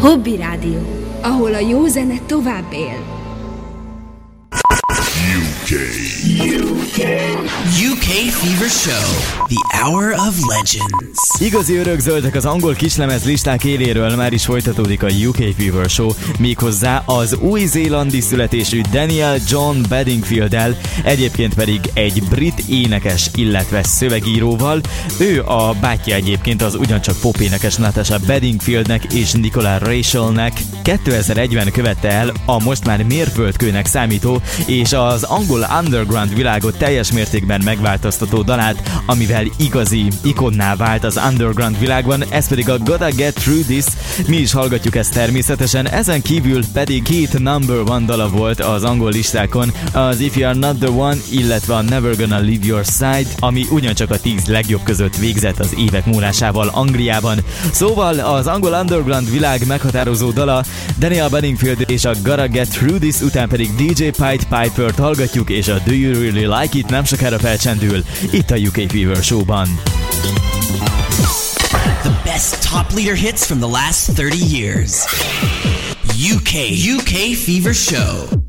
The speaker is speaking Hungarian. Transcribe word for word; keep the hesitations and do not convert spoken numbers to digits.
Hobby Rádió, ahol a jó zene tovább él. U K. U K. U K Fever Show. The Hour of Legends. Igazi örökzöldek az angol kislemez listák éléről, már is folytatódik a U K Fever Show, méghozzá az új-zélandi születésű Daniel John Bedingfield-el, egyébként pedig egy brit énekes, illetve szövegíróval. Ő a bátyja egyébként az ugyancsak popénekes Natasha Bedingfieldnek és Nicola Rachelnek. kétezer-egyben követte el a most már mérföldkőnek számító és az angol underground világot teljes mértékben megváltoztató dalát, amivel igazi ikonná vált az underground világban, ez pedig a Gotta Get Through This. Mi is hallgatjuk ezt természetesen, ezen kívül pedig két number one dala volt az angol listákon, az If You Are Not The One, illetve a Never Gonna Leave Your Side, ami ugyancsak a tíz legjobb között végzett az évek múlásával Angliában. Szóval az angol underground világ meghatározó dala Daniel Bedingfield és a Gotta Get Through This, után pedig dé dzsé Pied Pipert hallgatjuk, és a Do You Really Like It nem sokára felcsendül itt a U K Fever Show-ban. The best top leader hits from the last thirty years. U K U K Fever Show.